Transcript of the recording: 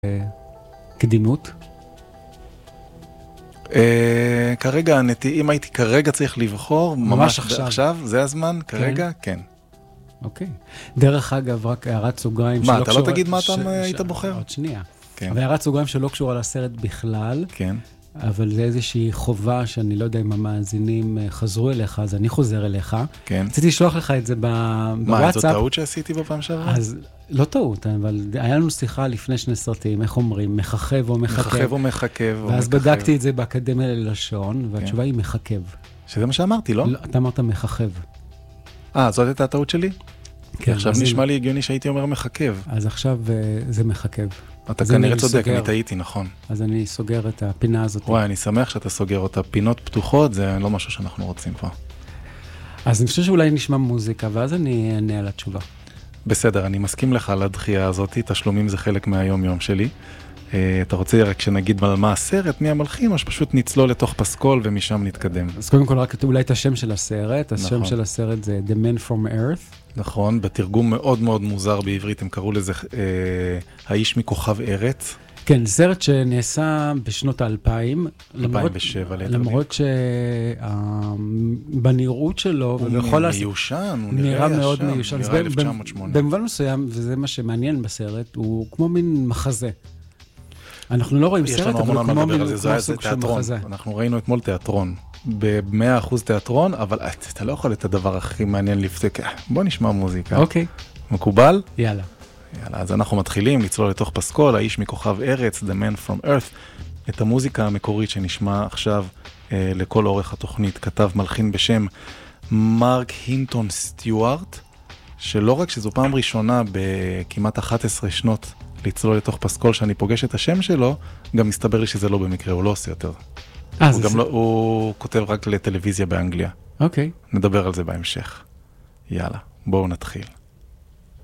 קדימות? כרגע, אם הייתי כרגע צריך לבחור, ממש עכשיו, זה הזמן, כרגע, כן. אוקיי. דרך אגב, רק הערת סוגריים מה, אתה לא תגיד מה אתה היית בוחר? עוד שנייה. אבל הערת סוגריים שלא קשורה לסרט בכלל. כן. אבל זה איזושהי חובה שאני לא יודע אם המאזינים חזרו אליך, אז אני חוזר אליך. כן. רציתי לשלוח לך את זה בוואטסאפ. מה, זו טעות שעשיתי בפעם שעברה? אז לא טעות, אבל היה לנו שיחה לפני שני סרטים, איך אומרים, מחכב או מחכב. מחכב או מחכב. ואז בדקתי את זה באקדמיה ללשון, והתשובה היא מחכב. שזה מה שאמרתי, לא? אתה אמרת מחכב. זאת הייתה הטעות שלי? כן. עכשיו נשמע לי הגיוני שהייתי אומר מחכב. אז עכשיו זה מחכב. אתה כנראה צודק, אני טעיתי, נכון. אז אני סוגר את הפינה הזאת. וואי, אני שמח שאתה סוגר אותה. פינות פתוחות זה לא משהו שאנחנו רוצים פה. אז אני חושב שאולי נשמע מוזיקה, ואז אני אענה על התשובה. בסדר, אני מסכים לך על הדחייה הזאת. תשלומים זה חלק מהיום-יום שלי. אתה רוצה רק שנגיד מה הסרט, מי המלחין, או שפשוט נצלול לתוך פסקול ומשם נתקדם? אז קודם כל רק אולי את השם של הסרט. השם של הסרט זה The Man From Earth. נכון, בתרגום מאוד מאוד מוזר בעברית, הם קראו לזה האיש מכוכב ארץ. כן, סרט שנעשה בשנות 2000. 2007 ליתר. למרות שבנראות שלו, הוא מיושן, הוא נראה מאוד מיושן. נראה 1908. במובן מסוים, וזה מה שמעניין בסרט, הוא כמו מין מחזה. אנחנו לא רואים סרט, אבל הוא כמו מין סוג של מחזה. אנחנו ראינו אתמול תיאטרון. ב100% תיאטרון, אבל אתה לא יכול את הדבר הכי מעניין לפתק. בוא נשמע מוזיקה. אוקיי. מקובל? יאללה. אז אנחנו מתחילים לצלול לתוך פסקול, האיש מכוכב ארץ, The Man From Earth. את המוזיקה המקורית שנשמע עכשיו לכל אורך התוכנית, כתב מלחין בשם מרק הינטון סטיוארט, שלא רק שזו פעם ראשונה בכמעט 11 שנות לצלול לתוך פסקול שאני פוגש את השם שלו, גם מסתבר לי שזה לא במקרה, הוא לא עושה יותר. הוא כותב רק לטלוויזיה באנגליה. אוקיי. נדבר על זה בהמשך. יאללה, בואו נתחיל.